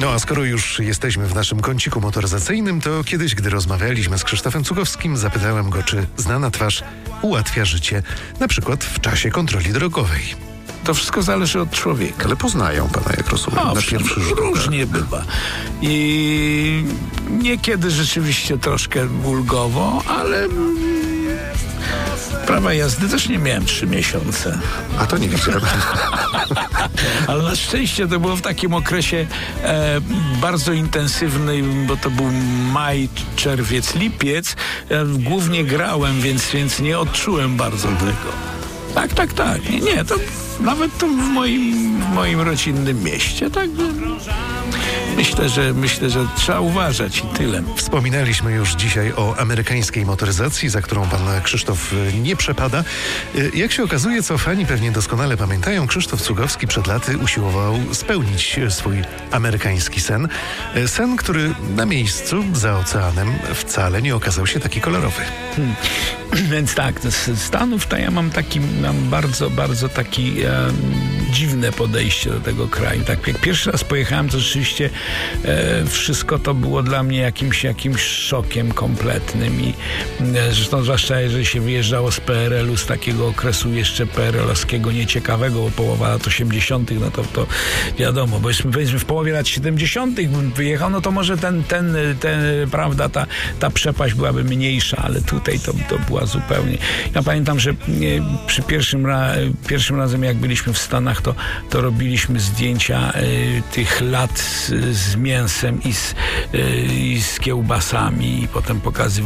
No a skoro już jesteśmy w naszym kąciku motoryzacyjnym, to kiedyś, gdy rozmawialiśmy z Krzysztofem Cugowskim, zapytałem go, czy znana twarz ułatwia życie, na przykład w czasie kontroli drogowej. To wszystko zależy od człowieka. Ale poznają pana, jak rozumiem, na pierwszy rzut oka. Różnie bywa. I niekiedy rzeczywiście troszkę ulgowo, ale prawa jazdy też nie miałem 3 miesiące. A to nie widziałem. Ale na szczęście to było w takim okresie bardzo intensywnym, bo to był maj, czerwiec, lipiec. Głównie grałem, więc nie odczułem bardzo tego. Tak. Nie, to nawet to w moim rodzinnym mieście, tak. Myślę, że trzeba uważać i tyle. Wspominaliśmy już dzisiaj o amerykańskiej motoryzacji, za którą pan Krzysztof nie przepada. Jak się okazuje, co fani pewnie doskonale pamiętają, Krzysztof Cugowski przed laty usiłował spełnić swój amerykański sen. Sen, który na miejscu, za oceanem, wcale nie okazał się taki kolorowy. Więc tak, z Stanów to ja mam bardzo taki dziwne podejście do tego kraju. Tak, jak pierwszy raz pojechałem, to rzeczywiście wszystko to było dla mnie jakimś szokiem kompletnym i zresztą zwłaszcza jeżeli się wyjeżdżało z PRL-u, z takiego okresu jeszcze PRL-owskiego nieciekawego, bo połowa lat 80., no to wiadomo, bo powiedzmy w połowie lat 70. bym wyjechał, no to może prawda, ta przepaść byłaby mniejsza, ale tutaj to była zupełnie. Ja pamiętam, że przy pierwszym razem jak byliśmy w Stanach, to robiliśmy zdjęcia tych lat z mięsem i z kiełbasami i potem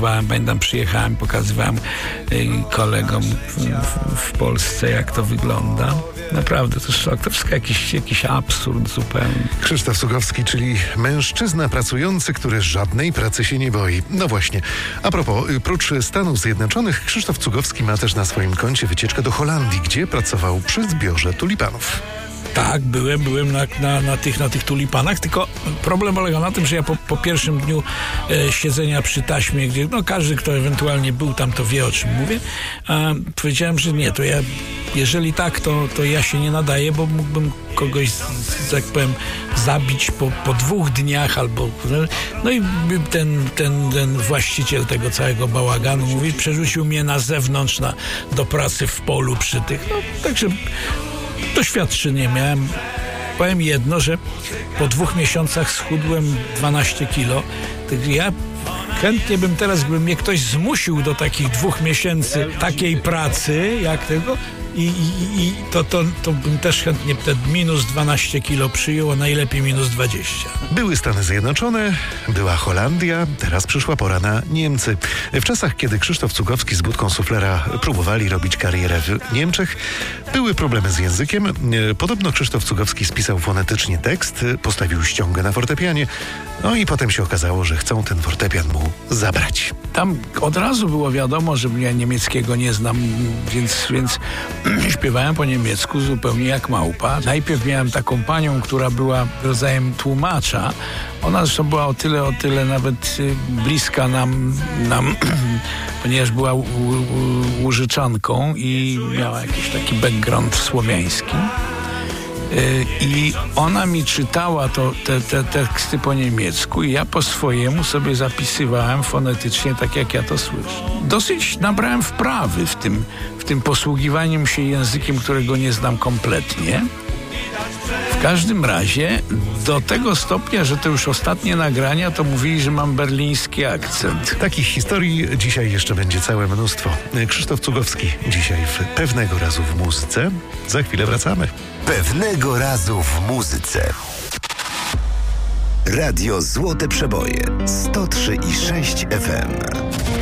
pokazywałem kolegom w Polsce, jak to wygląda. Naprawdę, to szok. To wszystko jakiś absurd zupełnie. Krzysztof Cugowski, czyli mężczyzna pracujący, który żadnej pracy się nie boi. No właśnie. A propos, prócz Stanów Zjednoczonych, Krzysztof Cugowski ma też na swoim koncie wycieczkę do Holandii, gdzie pracował przy zbiorze tulipanów. Tak, byłem na tych tulipanach, tylko problem polega na tym, że ja po pierwszym dniu siedzenia przy taśmie, gdzie każdy, kto ewentualnie był tam, to wie, o czym mówię, powiedziałem, że nie, to ja, jeżeli tak, to ja się nie nadaję, bo mógłbym kogoś, tak powiem, zabić po 2 dniach albo... No i ten właściciel tego całego bałaganu mówi, przerzucił mnie na zewnątrz do pracy w polu przy tych, także... Doświadczenie miałem. Powiem jedno, że po 2 miesiącach schudłem 12 kilo. Ja chętnie bym teraz, gdyby mnie ktoś zmusił do takich 2 miesięcy takiej pracy, jak tego, i to bym też chętnie te minus 12 kilo przyjął, a najlepiej minus 20. Były Stany Zjednoczone, była Holandia, teraz przyszła pora na Niemcy. W czasach, kiedy Krzysztof Cugowski z budką suflera próbowali robić karierę w Niemczech, były problemy z językiem. Podobno Krzysztof Cugowski spisał fonetycznie tekst, postawił ściągę na fortepianie, no i potem się okazało, że chcą ten fortepian mu zabrać. Tam od razu było wiadomo, że ja niemieckiego nie znam, więc śpiewałem po niemiecku zupełnie jak małpa. Najpierw miałem taką panią, która była rodzajem tłumacza. Ona zresztą była o tyle nawet bliska nam ponieważ była Łużyczanką i miała jakiś taki background słowiański. I ona mi czytała te teksty po niemiecku i ja po swojemu sobie zapisywałem fonetycznie, tak jak ja to słyszę. Dosyć nabrałem wprawy w tym posługiwaniem się językiem, którego nie znam kompletnie. W każdym razie do tego stopnia, że to już ostatnie nagrania, to mówili, że mam berliński akcent. Takich historii dzisiaj jeszcze będzie całe mnóstwo. Krzysztof Cugowski dzisiaj w Pewnego razu w muzyce. Za chwilę wracamy. Pewnego razu w muzyce. Radio Złote Przeboje 103,6 FM.